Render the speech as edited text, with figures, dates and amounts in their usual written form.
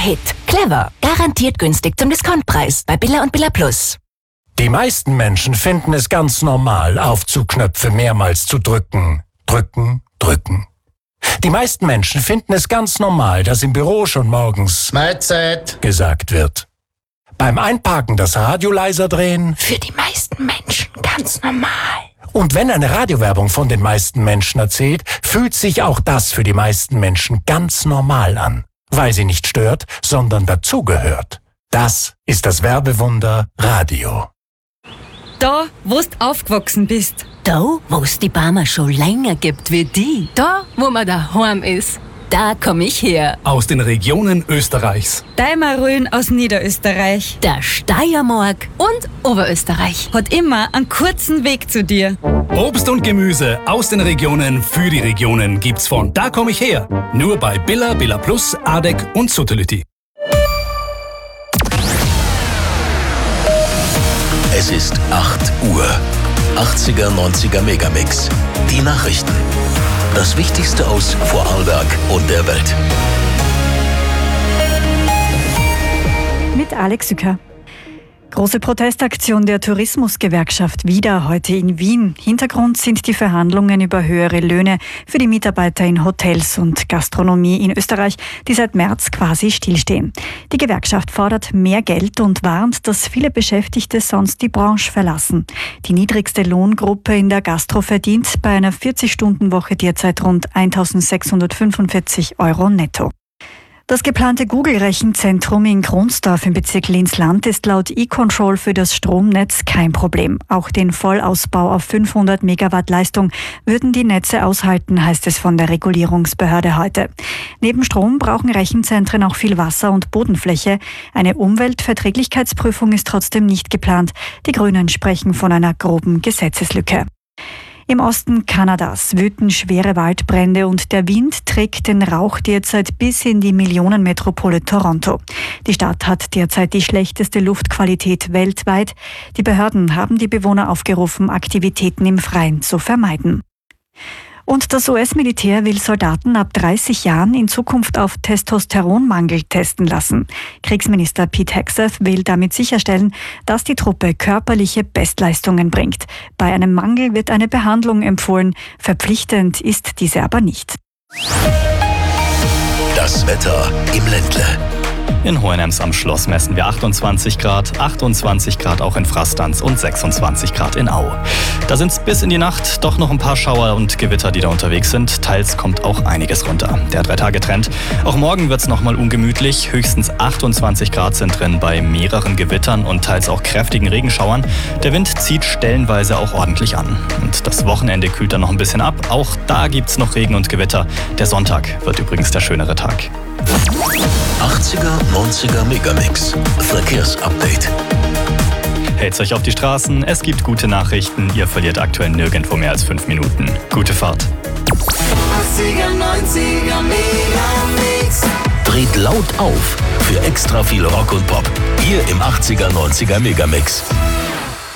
Hit. Clever. Garantiert günstig zum Diskontpreis bei Billa und Billa Plus. Die meisten Menschen finden es ganz normal, Aufzugknöpfe mehrmals zu drücken. Drücken, drücken. Die meisten Menschen finden es ganz normal, dass im Büro schon morgens Mahlzeit gesagt wird. Beim Einparken das Radio leiser drehen. Für die meisten Menschen ganz normal. Und wenn eine Radiowerbung von den meisten Menschen erzählt, fühlt sich auch das für die meisten Menschen ganz normal an. Weil sie nicht stört, sondern dazugehört. Das ist das Werbewunder Radio. Da, wo du aufgewachsen bist. Da, wo es die Barmer schon länger gibt wie die. Da, wo man daheim ist. Da komm ich her. Aus den Regionen Österreichs. Deimarön aus Niederösterreich. Der Steiermark. Und Oberösterreich. Hat immer einen kurzen Weg zu dir. Obst und Gemüse aus den Regionen für die Regionen gibt's von Da komm ich her. Nur bei Billa, Billa Plus, Adek und Suttelütti. Es ist 8 Uhr. 80er, 90er Megamix. Die Nachrichten. Das Wichtigste aus Vorarlberg und der Welt. Mit Alex Sücker. Große Protestaktion der Tourismusgewerkschaft wieder heute in Wien. Hintergrund sind die Verhandlungen über höhere Löhne für die Mitarbeiter in Hotels und Gastronomie in Österreich, die seit März quasi stillstehen. Die Gewerkschaft fordert mehr Geld und warnt, dass viele Beschäftigte sonst die Branche verlassen. Die niedrigste Lohngruppe in der Gastro verdient bei einer 40-Stunden-Woche derzeit rund 1.645 € netto. Das geplante Google-Rechenzentrum in Kronsdorf im Bezirk Linz-Land ist laut E-Control für das Stromnetz kein Problem. Auch den Vollausbau auf 500 Megawatt Leistung würden die Netze aushalten, heißt es von der Regulierungsbehörde heute. Neben Strom brauchen Rechenzentren auch viel Wasser und Bodenfläche. Eine Umweltverträglichkeitsprüfung ist trotzdem nicht geplant. Die Grünen sprechen von einer groben Gesetzeslücke. Im Osten Kanadas wüten schwere Waldbrände und der Wind trägt den Rauch derzeit bis in die Millionenmetropole Toronto. Die Stadt hat derzeit die schlechteste Luftqualität weltweit. Die Behörden haben die Bewohner aufgerufen, Aktivitäten im Freien zu vermeiden. Und das US-Militär will Soldaten ab 30 Jahren in Zukunft auf Testosteronmangel testen lassen. Kriegsminister Pete Hegseth will damit sicherstellen, dass die Truppe körperliche Bestleistungen bringt. Bei einem Mangel wird eine Behandlung empfohlen. Verpflichtend ist diese aber nicht. Das Wetter im Ländle. In Hohenems am Schloss messen wir 28 Grad, 28 Grad auch in Frastanz und 26 Grad in Au. Da sind es bis in die Nacht doch noch ein paar Schauer und Gewitter, die da unterwegs sind. Teils kommt auch einiges runter. Der 3-Tage-Trend. Auch morgen wird es nochmal ungemütlich. Höchstens 28 Grad sind drin bei mehreren Gewittern und teils auch kräftigen Regenschauern. Der Wind zieht stellenweise auch ordentlich an. Und das Wochenende kühlt dann noch ein bisschen ab. Auch da gibt es noch Regen und Gewitter. Der Sonntag wird übrigens der schönere Tag. 80er, 90er Megamix. Verkehrsupdate. Hält's euch auf die Straßen, es gibt gute Nachrichten. Ihr verliert aktuell nirgendwo mehr als 5 Minuten. Gute Fahrt. 80er, 90er Megamix. Dreht laut auf für extra viel Rock und Pop. Hier im 80er, 90er Megamix.